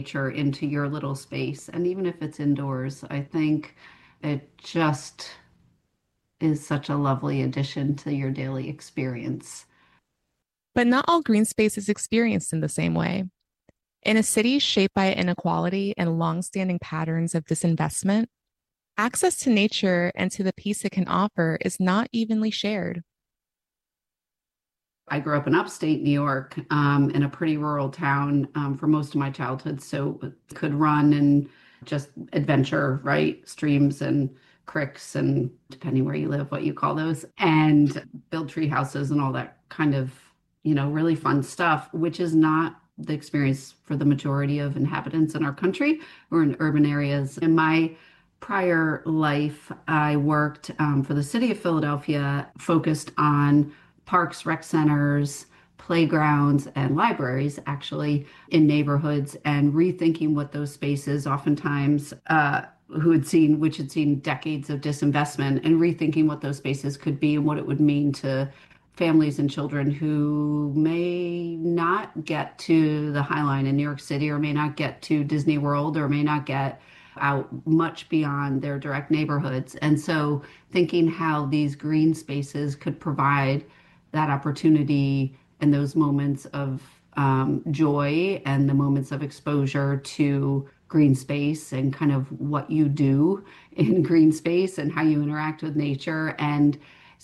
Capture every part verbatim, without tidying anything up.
nature into your little space. And even if it's indoors, I think it just is such a lovely addition to your daily experience. But not all green space is experienced in the same way. In a city shaped by inequality and longstanding patterns of disinvestment, access to nature and to the peace it can offer is not evenly shared. I grew up in upstate New York, um, in a pretty rural town, um, for most of my childhood, so could run and just adventure, right? Streams and creeks, and depending where you live, what you call those, and build tree houses and all that kind of, you know, really fun stuff, which is not the experience for the majority of inhabitants in our country or in urban areas. In my prior life, I worked um, for the city of Philadelphia, focused on parks, rec centers, playgrounds, and libraries, actually, in neighborhoods, and rethinking what those spaces oftentimes uh, who had seen, which had seen decades of disinvestment, and rethinking what those spaces could be and what it would mean to families and children who may not get to the High Line in New York City, or may not get to Disney World, or may not get out much beyond their direct neighborhoods. And so thinking how these green spaces could provide that opportunity and those moments of um, joy and the moments of exposure to green space, and kind of what you do in green space and how you interact with nature. And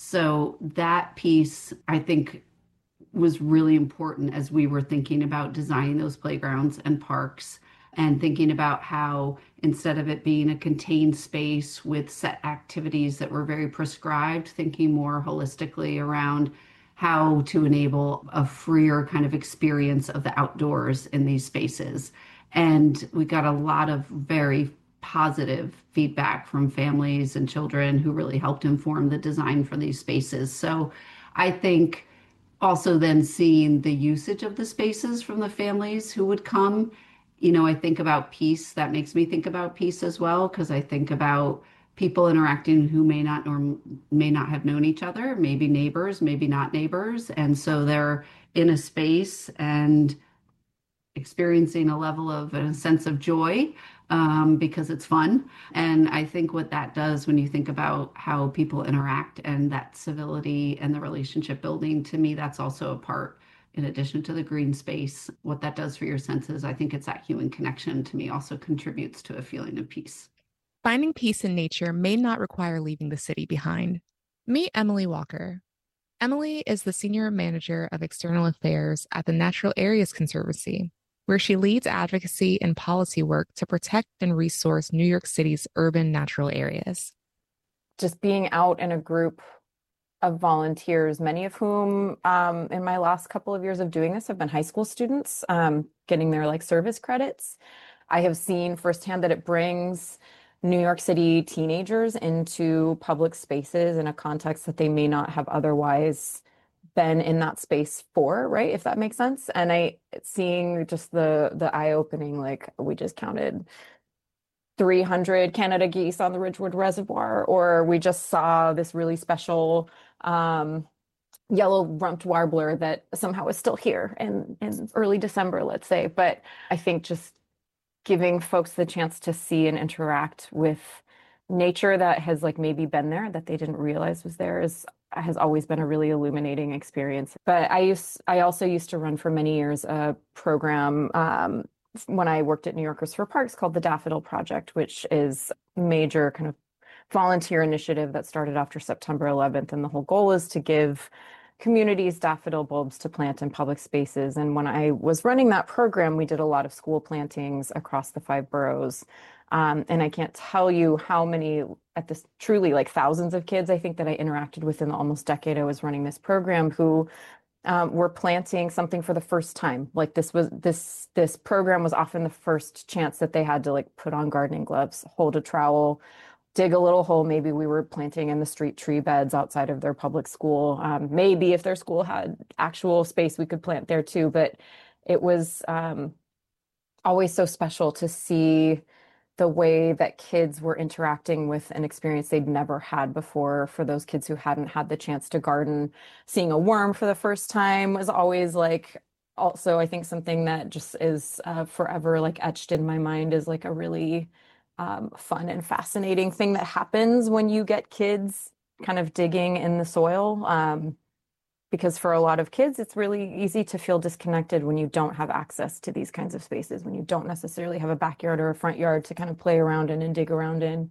so that piece, I think, was really important as we were thinking about designing those playgrounds and parks, and thinking about how, instead of it being a contained space with set activities that were very prescribed, thinking more holistically around how to enable a freer kind of experience of the outdoors in these spaces. And we got a lot of very positive feedback from families and children who really helped inform the design for these spaces. So I think also then seeing the usage of the spaces from the families who would come, you know, I think about peace. That makes me think about peace as well, because I think about people interacting who may not or may not have known each other, maybe neighbors, maybe not neighbors. And so they're in a space and experiencing a level of a sense of joy, um, because it's fun. And I think what that does, when you think about how people interact and that civility and the relationship building, to me, that's also a part, in addition to the green space, what that does for your senses. I think it's that human connection, to me, also contributes to a feeling of peace. Finding peace in nature may not require leaving the city behind. Meet Emily Walker. Emily is the Senior Manager of External Affairs at the Natural Areas Conservancy, where she leads advocacy and policy work to protect and resource New York City's urban natural areas. Just being out in a group of volunteers, many of whom um, in my last couple of years of doing this have been high school students, um, getting their like service credits. I have seen firsthand that it brings New York City teenagers into public spaces in a context that they may not have otherwise been in that space for, right? If that makes sense. And I seeing just the the eye-opening, like we just counted three hundred Canada geese on the Ridgewood Reservoir, or we just saw this really special um, yellow-rumped warbler that somehow is still here in, in early December, let's say. But I think just giving folks the chance to see and interact with nature that has like maybe been there that they didn't realize was there is has always been a really illuminating experience. But I used I also used to run for many years a program um, when I worked at New Yorkers for Parks called the Daffodil Project, which is a major kind of volunteer initiative that started after September eleventh. And the whole goal is to give communities daffodil bulbs to plant in public spaces. And when I was running that program, we did a lot of school plantings across the five boroughs. Um, and I can't tell you how many, at this truly like thousands of kids, I think, that I interacted with in the almost decade I was running this program, who um, were planting something for the first time. Like this was this this program was often the first chance that they had to like put on gardening gloves, hold a trowel, dig a little hole. Maybe we were planting in the street tree beds outside of their public school. Um, maybe if their school had actual space, we could plant there too. But it was um, always so special to see the way that kids were interacting with an experience they'd never had before. For those kids who hadn't had the chance to garden, seeing a worm for the first time was always like Also, I think something that just is uh, forever like etched in my mind is like a really um, fun and fascinating thing that happens when you get kids kind of digging in the soil. Um, because for a lot of kids, it's really easy to feel disconnected when you don't have access to these kinds of spaces, when you don't necessarily have a backyard or a front yard to kind of play around in and dig around in.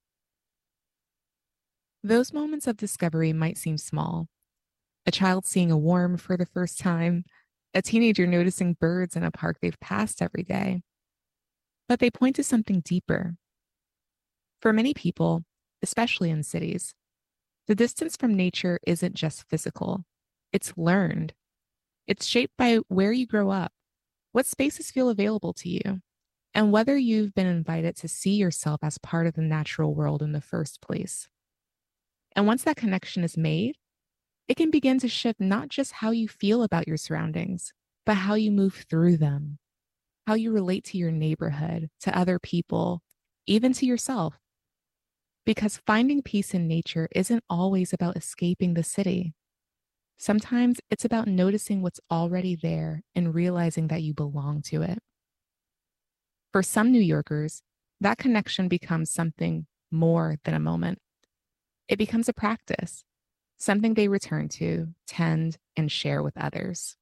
Those moments of discovery might seem small. A child seeing a worm for the first time, a teenager noticing birds in a park they've passed every day. But they point to something deeper. For many people, especially in cities, the distance from nature isn't just physical, it's learned. It's shaped by where you grow up, what spaces feel available to you, and whether you've been invited to see yourself as part of the natural world in the first place. And once that connection is made, it can begin to shift not just how you feel about your surroundings, but how you move through them, how you relate to your neighborhood, to other people, even to yourself. Because finding peace in nature isn't always about escaping the city. Sometimes it's about noticing what's already there and realizing that you belong to it. For some New Yorkers, that connection becomes something more than a moment. It becomes a practice, something they return to, tend, and share with others.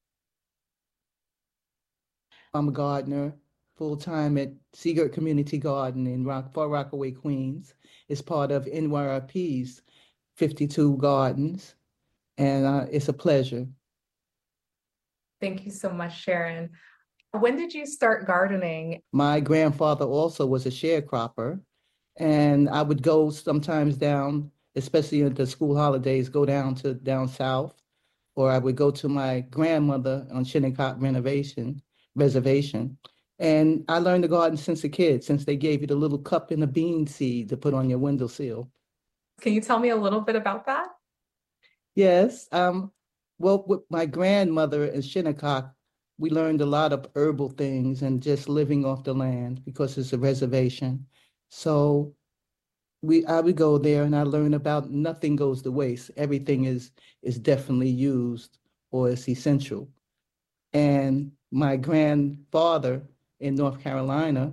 I'm a gardener full-time at Seagirt Community Garden in Rock, Far Rockaway, Queens. It's part of N Y R P's fifty-two Gardens, and uh, it's a pleasure. Thank you so much, Sharon. When did you start gardening? My grandfather also was a sharecropper, and I would go sometimes down, especially at the school holidays, go down to down south, or I would go to my grandmother on Shinnecock Renovation Reservation. And I learned the garden since a kid, since they gave you the little cup and a bean seed to put on your windowsill. Can you tell me a little bit about that? Yes. Um, well, with my grandmother in Shinnecock, we learned a lot of herbal things and just living off the land because it's a reservation. So we I would go there and I learned about nothing goes to waste. Everything is is definitely used or is essential. And my grandfather in North Carolina,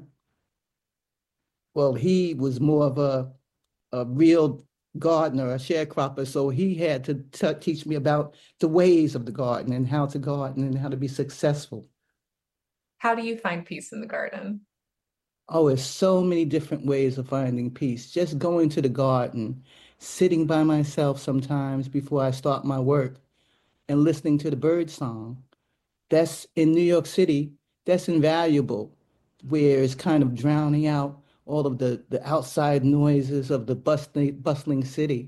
well, he was more of a a real gardener, a sharecropper. So he had to t- teach me about the ways of the garden and how to garden and how to be successful. How do you find peace in the garden? Oh, there's so many different ways of finding peace. Just going to the garden, sitting by myself sometimes before I start my work and listening to the bird song. That's in New York City, that's invaluable, where it's kind of drowning out all of the, the outside noises of the bustling, bustling city.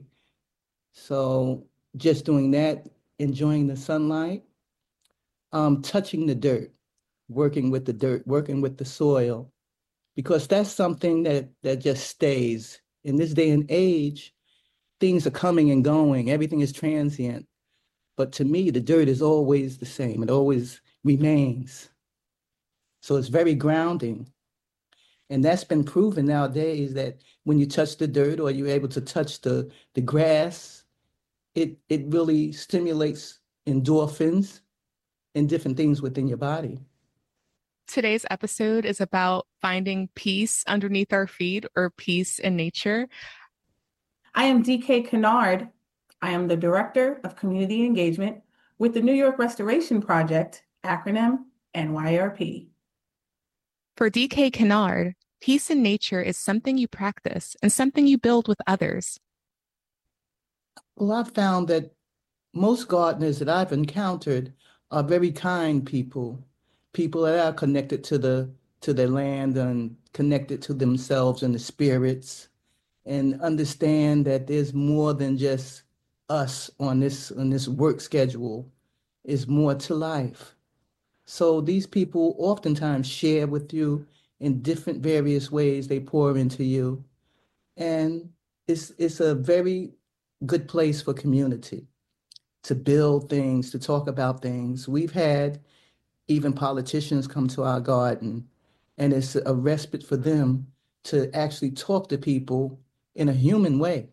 So just doing that, enjoying the sunlight, um, touching the dirt, working with the dirt, working with the soil, because that's something that that just stays. In this day and age, things are coming and going, everything is transient. But to me, the dirt is always the same. It always remains. So it's very grounding. And that's been proven nowadays that when you touch the dirt or you're able to touch the, the grass, it, it really stimulates endorphins and different things within your body. Today's episode is about finding peace underneath our feet or peace in nature. I am D K Kennard. I am the Director of Community Engagement with the New York Restoration Project, acronym N Y R P. For D K Kennard, peace in nature is something you practice and something you build with others. Well, I've found that most gardeners that I've encountered are very kind people, people that are connected to the to their land and connected to themselves and the spirits, and understand that there's more than just us on this on this work schedule. Is more to life. So these people oftentimes share with you in different various ways. They pour into you, and it's it's a very good place for community to build things, to talk about things. We've had even politicians come to our garden, and it's a respite for them to actually talk to people in a human way.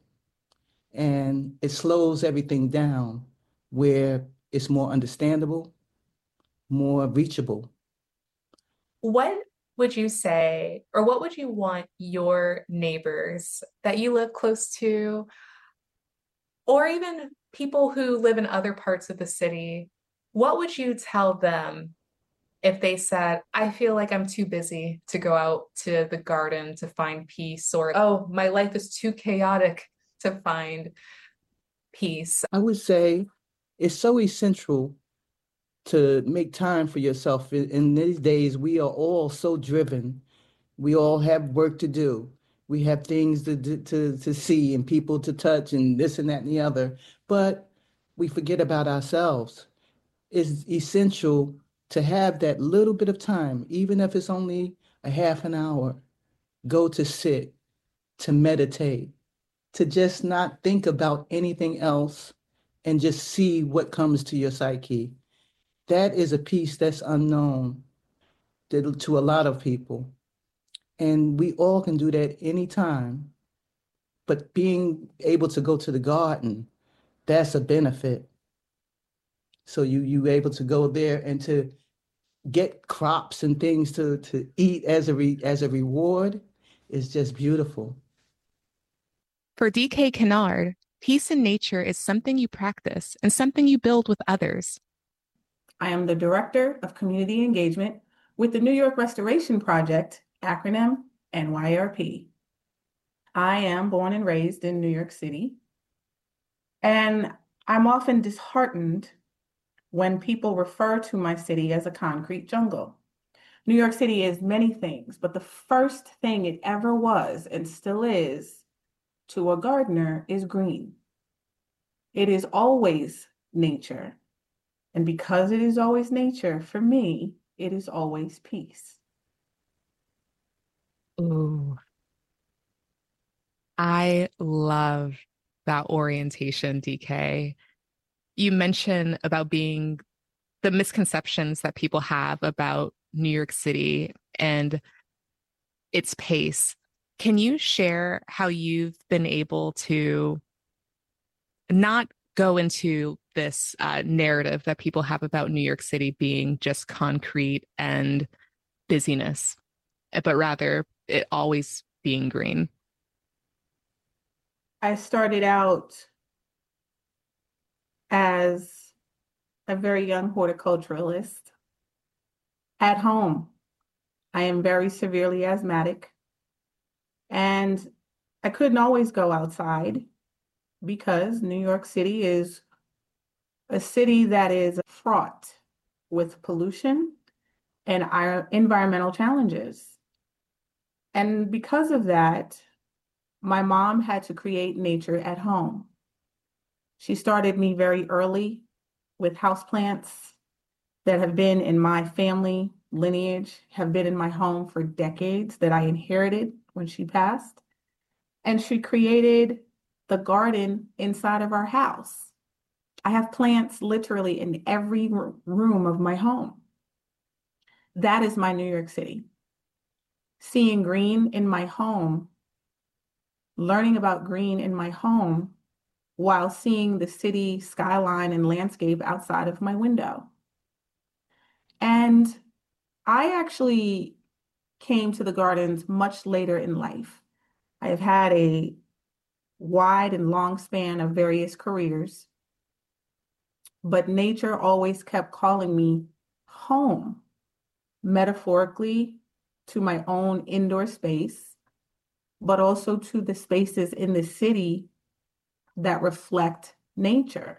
And it slows everything down where it's more understandable, more reachable. What would you say, or what would you want your neighbors that you live close to, or even people who live in other parts of the city, what would you tell them if they said, I feel like I'm too busy to go out to the garden to find peace, or, oh, my life is too chaotic to find peace? I would say it's so essential to make time for yourself. In, in these days, we are all so driven. We all have work to do. We have things to, to, to see and people to touch and this and that and the other, but we forget about ourselves. It's essential to have that little bit of time, even if it's only a half an hour, go to sit, to meditate, to just not think about anything else and just see what comes to your psyche. That is a piece that's unknown to, to a lot of people. And we all can do that anytime. But being able to go to the garden, that's a benefit. So you you able to go there and to get crops and things to, to eat as a re, as a reward is just beautiful. For D K Kennard, peace in nature is something you practice and something you build with others. I am the Director of Community Engagement with the New York Restoration Project, acronym N Y R P. I am born and raised in New York City, and I'm often disheartened when people refer to my city as a concrete jungle. New York City is many things, but the first thing it ever was and still is to a gardener is green. It is always nature. And because it is always nature, for me, it is always peace. Ooh. I love that orientation, D K. You mentioned about being the misconceptions that people have about New York City and its pace. Can you share how you've been able to not go into this uh, narrative that people have about New York City being just concrete and busyness, but rather it always being green? I started out as a very young horticulturalist at home. I am very severely asthmatic, and I couldn't always go outside because New York City is a city that is fraught with pollution and our environmental challenges. And because of that, my mom had to create nature at home. She started me very early with houseplants that have been in my family lineage, have been in my home for decades, that I inherited when she passed. And she created the garden inside of our house. I have plants literally in every room of my home. That is my New York City. Seeing green in my home, learning about green in my home while seeing the city skyline and landscape outside of my window. And I actually came to the gardens much later in life. I have had a wide and long span of various careers, but nature always kept calling me home, metaphorically to my own indoor space, but also to the spaces in the city that reflect nature.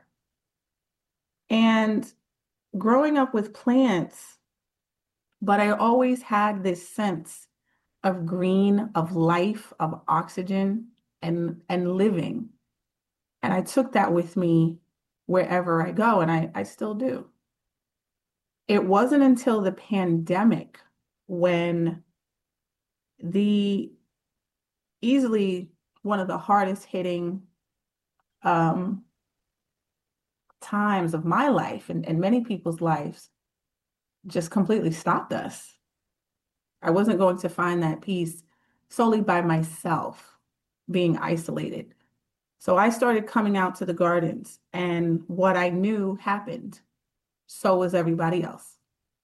And growing up with plants, but I always had this sense of green, of life, of oxygen, and, and living. And I took that with me wherever I go, and I, I still do. It wasn't until the pandemic when the easily one of the hardest hitting um, times of my life and, and many people's lives just completely stopped us. I wasn't going to find that peace solely by myself, being isolated. So I started coming out to the gardens, and what I knew happened. So was everybody else.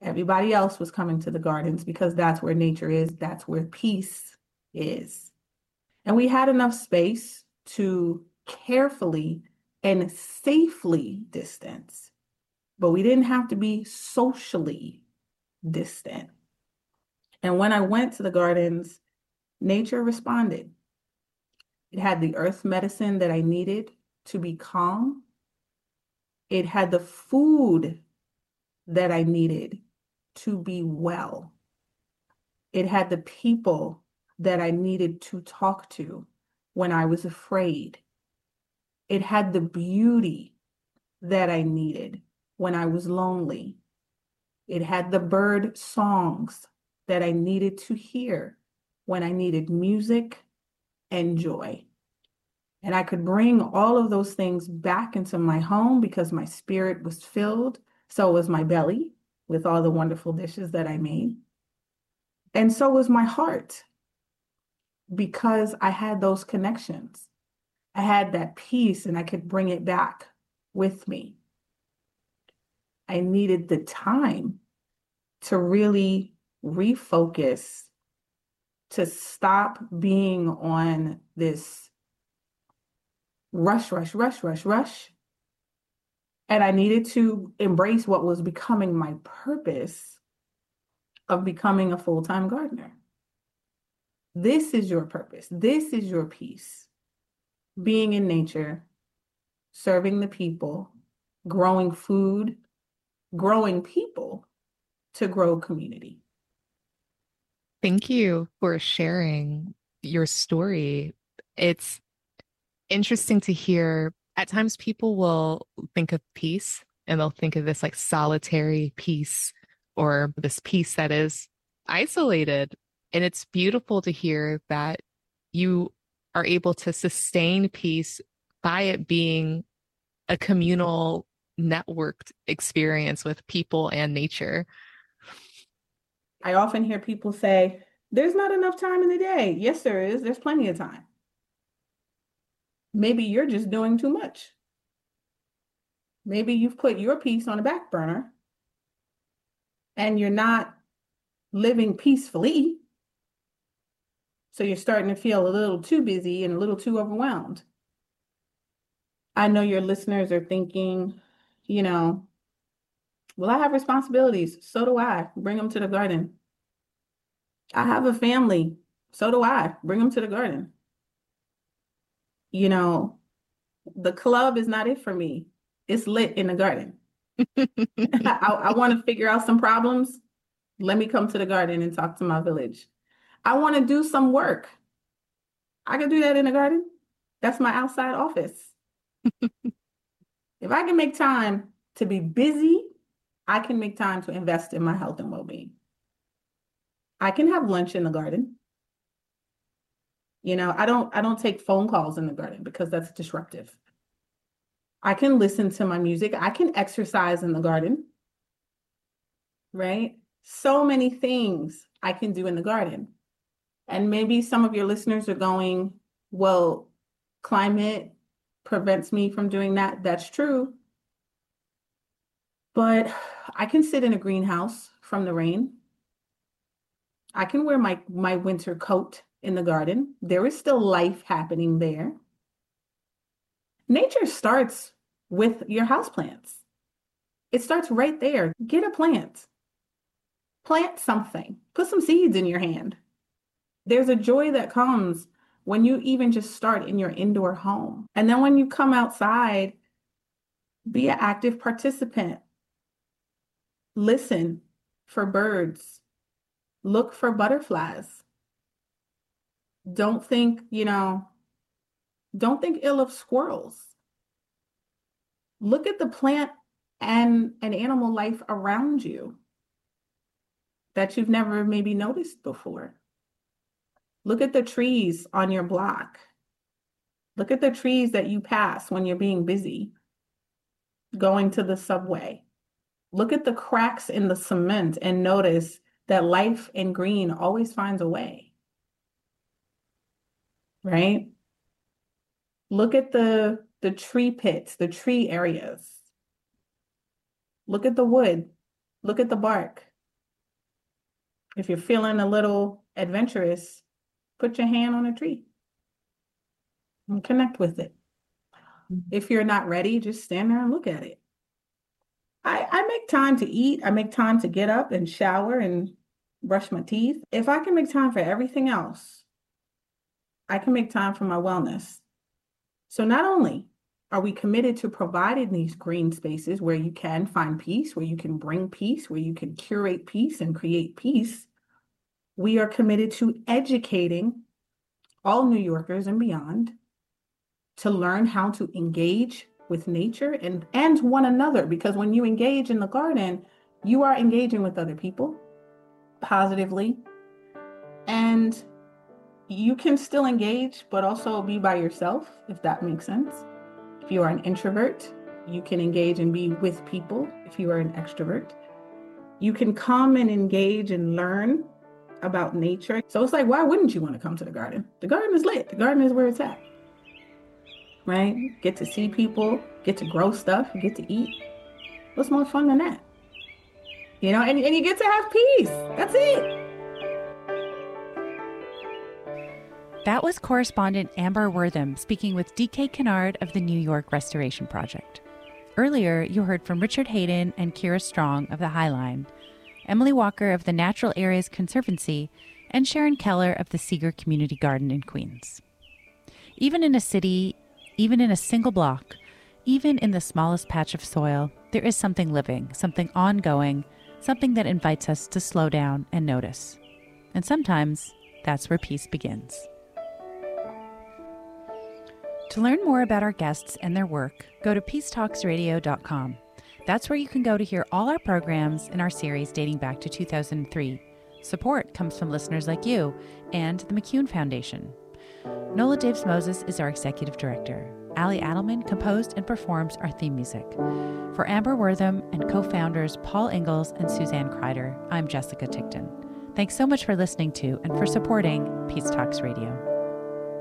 Everybody else was coming to the gardens because that's where nature is, that's where peace is. And we had enough space to carefully and safely distance, but we didn't have to be socially distant. And when I went to the gardens, nature responded. It had the earth medicine that I needed to be calm. It had the food that I needed to be well. It had the people that I needed to talk to when I was afraid. It had the beauty that I needed when I was lonely. It had the bird songs that I needed to hear when I needed music and joy. And I could bring all of those things back into my home because my spirit was filled. So was my belly with all the wonderful dishes that I made. And so was my heart because I had those connections. I had that peace and I could bring it back with me. I needed the time to really refocus, to stop being on this rush, rush, rush, rush, rush. And I needed to embrace what was becoming my purpose of becoming a full-time gardener. This is your purpose. This is your peace. Being in nature, serving the people, growing food, growing people to grow community. Thank you for sharing your story. It's interesting to hear. At times people will think of peace and they'll think of this like solitary peace or this peace that is isolated. And it's beautiful to hear that you are able to sustain peace by it being a communal, networked experience with people and nature. I often hear people say, there's not enough time in the day. Yes, there is. There's plenty of time. Maybe you're just doing too much. Maybe you've put your peace on the back burner and you're not living peacefully. So you're starting to feel a little too busy and a little too overwhelmed. I know your listeners are thinking, you know, well, I have responsibilities. So do I. Bring them to the garden. I have a family. So do I. Bring them to the garden. You know, the club is not it for me. It's lit in the garden. I, I want to figure out some problems. Let me come to the garden and talk to my village. I want to do some work. I can do that in the garden. That's my outside office. If I can make time to be busy, I can make time to invest in my health and well-being. I can have lunch in the garden. You know, I don't I don't take phone calls in the garden because that's disruptive. I can listen to my music. I can exercise in the garden, right? So many things I can do in the garden. And maybe some of your listeners are going, well, climate prevents me from doing that. That's true. But I can sit in a greenhouse from the rain. I can wear my, my winter coat in the garden. There is still life happening there. Nature starts with your houseplants. It starts right there. Get a plant. Plant something. Put some seeds in your hand. There's a joy that comes when you even just start in your indoor home. And then when you come outside, be an active participant. Listen for birds. Look for butterflies. Don't think, you know, don't think ill of squirrels. Look at the plant and an animal life around you that you've never maybe noticed before. Look at the trees on your block. Look at the trees that you pass when you're being busy, going to the subway. Look at the cracks in the cement and notice that life in green always finds a way, right? Look at the, the tree pits, the tree areas. Look at the wood. Look at the bark. If you're feeling a little adventurous, put your hand on a tree and connect with it. If you're not ready, just stand there and look at it. I, I make time to eat. I make time to get up and shower and brush my teeth. If I can make time for everything else, I can make time for my wellness. So not only are we committed to providing these green spaces where you can find peace, where you can bring peace, where you can curate peace and create peace, we are committed to educating all New Yorkers and beyond to learn how to engage with nature and, and one another. Because when you engage in the garden, you are engaging with other people positively. And you can still engage, but also be by yourself, if that makes sense. If you are an introvert, you can engage and be with people. If you are an extrovert, you can come and engage and learn about nature. So it's like, why wouldn't you want to come to the garden? The garden is lit. The garden is where it's at, right? Get to see people, get to grow stuff, get to eat. What's more fun than that? You know, and, and you get to have peace. That's it. That was correspondent Amber Wortham speaking with D K Kennard of the New York Restoration Project. Earlier, you heard from Richard Hayden and Kira Strong of the High Line, Emily Walker of the Natural Areas Conservancy, and Sharon Keller of the Seeger Community Garden in Queens. Even in a city, even in a single block, even in the smallest patch of soil, there is something living, something ongoing, something that invites us to slow down and notice. And sometimes that's where peace begins. To learn more about our guests and their work, go to peace talks radio dot com. That's where you can go to hear all our programs in our series dating back to two thousand three. Support comes from listeners like you and the McCune Foundation. Nola Daves Moses is our executive director. Ali Adelman composed and performs our theme music. For Amber Wortham and co-founders Paul Ingalls and Suzanne Kreider, I'm Jessica Tickton. Thanks so much for listening to and for supporting Peace Talks Radio.